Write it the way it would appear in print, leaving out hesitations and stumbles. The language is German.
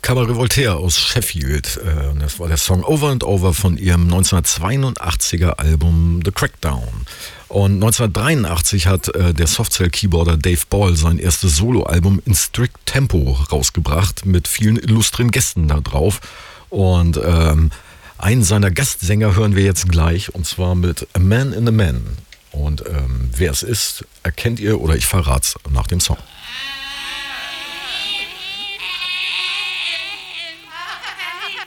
Cabaret Voltaire aus Sheffield. Das war der Song Over and Over von ihrem 1982er Album The Crackdown. Und 1983 hat der Softcell-Keyboarder Dave Ball sein erstes Soloalbum in Strict Tempo rausgebracht mit vielen illustren Gästen da drauf. Und einen seiner Gastsänger hören wir jetzt gleich, und zwar mit A Man in a Man. Und wer es ist, erkennt ihr, oder ich verrat's nach dem Song.